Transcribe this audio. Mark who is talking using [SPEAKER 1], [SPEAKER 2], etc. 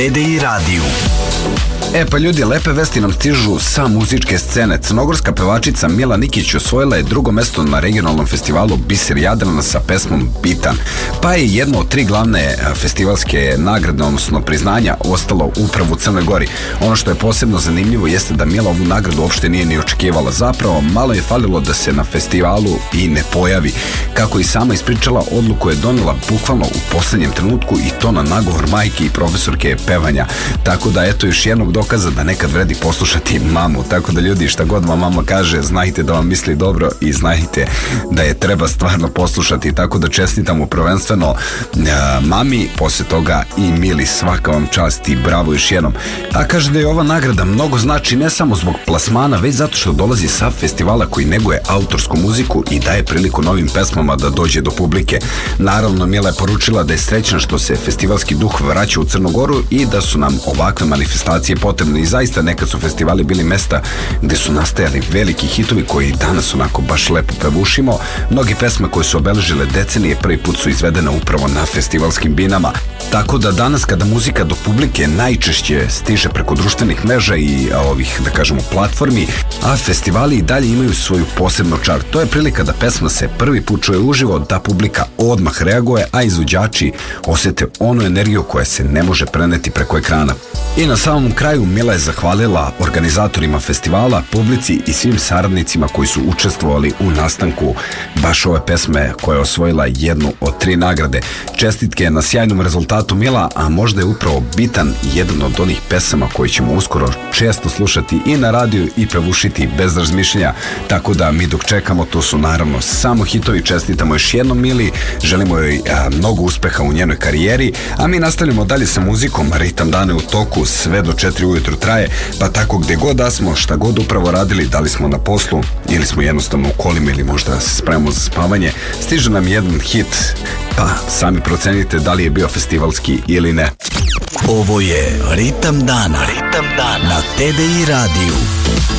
[SPEAKER 1] TDI radiju.
[SPEAKER 2] Pa ljudi, lepe vesti nam stižu sa muzičke scene. Crnogorska pevačica Mila Nikić osvojila je drugo mesto na regionalnom festivalu Biser Jadrana sa pesmom Bitan. Pa je jedno od 3 glavne festivalske nagrade, odnosno priznanja, ostalo upravo u Crnoj Gori. Ono što je posebno zanimljivo jeste da Mila ovu nagradu uopšte nije ni očekivala. Zapravo, malo je falilo da se na festivalu i ne pojavi. Kako i sama ispričala, odluku je donela bukvalno u poslednjem trenutku i to na nagovor majke i profesorke pevanja. Tako da, eto, još jednog dokaza da nekad vredi poslušati mamu. Tako da, ljudi, šta god vam mama kaže, znajte da vam misli dobro i znajte da je treba stvarno poslušati. Tako da čestitamo prvenstveno mami, posle toga i Mili, svaka vam čast i bravo još jednom. A kaže da je ova nagrada mnogo znači ne samo zbog plasmana, već zato što dolazi sa festivala koji neguje autorsku muziku i daje priliku novim pesmama da dođe do publike. Naravno, Mila je poručila da je srećna što se festivalski duh vraća u Crnu Goru i da su nam ovakve manifestacije potrebne. I zaista nekad su festivali bili mesta gde su nastajali veliki hitovi koji danas onako baš lepo pevušimo. Mnogi pesme koje su obeležile decenije prvi put su izvedene upravo na festivalskim binama. Tako da danas kada muzika do publike najčešće stiže preko društvenih mreža i ovih, da kažemo, platformi, a festivali i dalje imaju svoju posebnu čar. To je prilika da pesma se prvi put čuje uživo, da publika odmah reaguje, a izvođači osete onu energiju koja se ne može preneti preko ekrana. I na samom kraju Mila je zahvalila organizatorima festivala, publici i svim saradnicima koji su učestvovali u nastanku baš ove pesme koja je osvojila jednu od 3 nagrade. Čestitke na sjajnom rezultatu, Mila, a možda je upravo Bitan jedan od onih pesama koji ćemo uskoro često slušati i na radiju i pevušiti bez razmišljenja. Tako da mi dok čekamo, to su naravno samo hitovi. Čestitamo još jednom Mili, želimo joj mnogo uspeha u njenoj karijeri, a mi nastavljamo dalje sa muzikom. Ritam dana u toku, sve do 4 ujutru traje, pa tako gde god da smo, šta god upravo radili, da li smo na poslu ili smo jednostavno u kolima ili možda se spremamo za spavanje, stiže nam jedan hit, pa sami procenite da li je bio festivalski ili ne.
[SPEAKER 1] Ovo je Ritam dana na TDI radiju.